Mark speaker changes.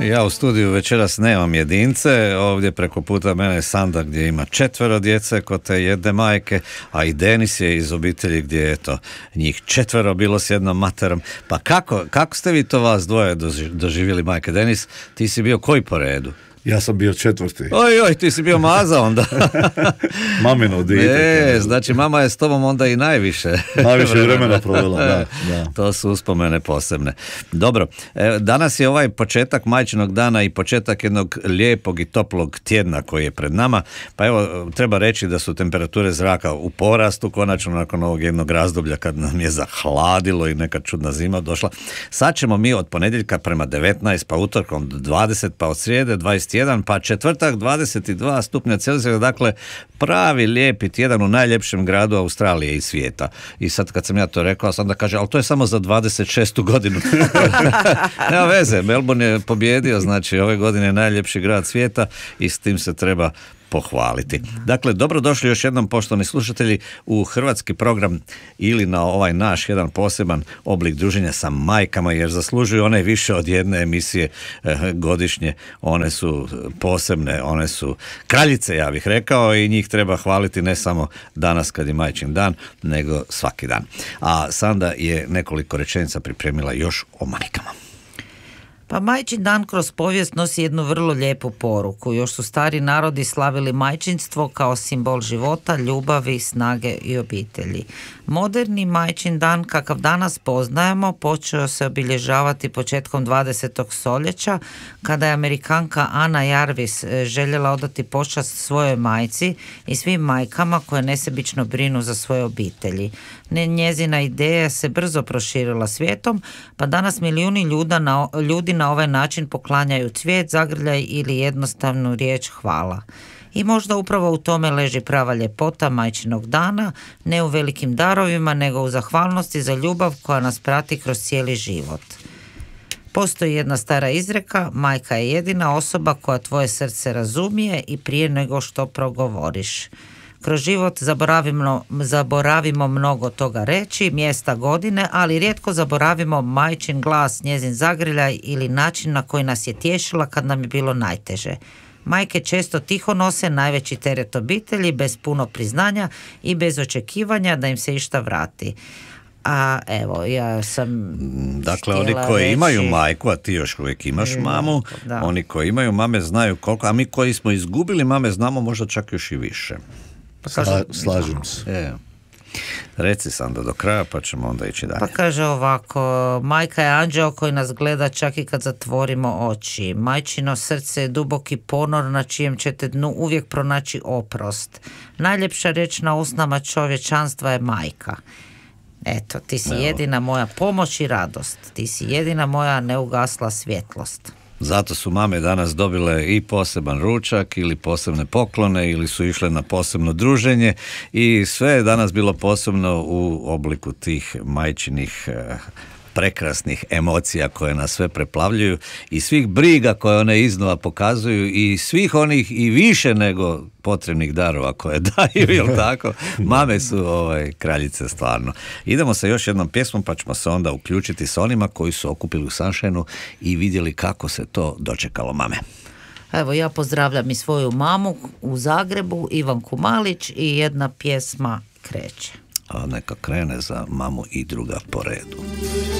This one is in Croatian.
Speaker 1: Ja u studiju večeras nemam jedince, ovdje preko puta mene je Sanda gdje ima 4 djece kod te jedne majke, a i Denis je iz obitelji gdje je to njih 4 bilo s jednom materom. Pa kako ste vi to vas dvoje doživjeli, majke? Denis, ti si bio koji po redu?
Speaker 2: Ja sam bio 4.
Speaker 1: Oj, ti si bio maza onda.
Speaker 2: Mamino dijete.
Speaker 1: Znači mama je s tobom onda i najviše
Speaker 2: vremena provela, da.
Speaker 1: To su uspomene posebne. Dobro, danas je ovaj početak majčinog dana i početak jednog lijepog i toplog tjedna koji je pred nama, pa evo treba reći da su temperature zraka u porastu, konačno nakon ovog jednog razdoblja kad nam je zahladilo i neka čudna zima došla. Sad ćemo mi od ponedjeljka prema 19, pa utorkom 20, pa od srijede 21, pa četvrtak 22 stupnja Celzija, dakle pravi lijepi tjedan u najljepšem gradu Australije i svijeta. I sad kad sam ja to rekao, sam da kaže, ali to je samo za 26. godinu. Nema veze, Melbourne je pobjedio, znači ove godine je najljepši grad svijeta i s tim se treba pohvaliti. Dakle, dobrodošli još jednom, poštovani slušatelji, u hrvatski program ili na ovaj naš jedan poseban oblik druženja sa majkama, jer zaslužuju one više od jedne emisije godišnje. One su posebne, one su kraljice, ja bih rekao, i njih treba hvaliti ne samo danas kad je majčin dan, nego svaki dan. A Sanda je nekoliko rečenica pripremila još o majkama.
Speaker 3: Pa majčin dan kroz povijest nosi jednu vrlo lijepu poruku. Još su stari narodi slavili majčinstvo kao simbol života, ljubavi, snage i obitelji. Moderni majčin dan kakav danas poznajemo počeo se obilježavati početkom 20. stoljeća kada je Amerikanka Ana Jarvis željela odati počast svojoj majci i svim majkama koje nesebično brinu za svoje obitelji. Njezina ideja se brzo proširila svijetom, pa danas milijuni ljudi na ovaj način poklanjaju cvijet, zagrljaj ili jednostavnu riječ hvala. I možda upravo u tome leži prava ljepota majčinog dana, ne u velikim darovima, nego u zahvalnosti za ljubav koja nas prati kroz cijeli život. Postoji jedna stara izreka, majka je jedina osoba koja tvoje srce razumije i prije nego što progovoriš. Kroz život zaboravimo mnogo toga reći, mjesta, godine, ali rijetko zaboravimo majčin glas, njezin zagrljaj ili način na koji nas je tješila kad nam je bilo najteže. Majke često tiho nose najveći teret obitelji, bez puno priznanja i bez očekivanja da im se išta vrati. A evo, ja sam
Speaker 1: dakle, oni koji imaju majku, a ti još uvijek imaš mamu, da. Oni koji imaju mame znaju koliko, a mi koji smo izgubili mame znamo možda čak još i više.
Speaker 2: Slažem se.
Speaker 1: Reci sam do kraja pa ćemo onda ići dalje.
Speaker 3: Pa kaže ovako, majka je anđeo koji nas gleda čak i kad zatvorimo oči. Majčino srce je duboki ponor na čijem ćete dnu uvijek pronaći oprost. Najljepša riječ na usnama čovječanstva je majka. Eto, ti si jedina moja pomoć i radost. Ti si jedina moja neugasla svjetlost.
Speaker 1: Zato su mame danas dobile i poseban ručak ili posebne poklone ili su išle na posebno druženje i sve je danas bilo posebno u obliku tih majčinih prekrasnih emocija koje nas sve preplavljuju i svih briga koje one iznova pokazuju i svih onih i više nego potrebnih darova koje daju, jel tako? Mame su kraljice stvarno. Idemo sa još jednom pjesmom pa ćemo se onda uključiti s onima koji su okupili u Sunshine-u i vidjeli kako se to dočekalo mame.
Speaker 3: Evo, ja pozdravljam i svoju mamu u Zagrebu, Ivanku Malić, i jedna pjesma kreće.
Speaker 1: A neka krene za mamu i druga po redu.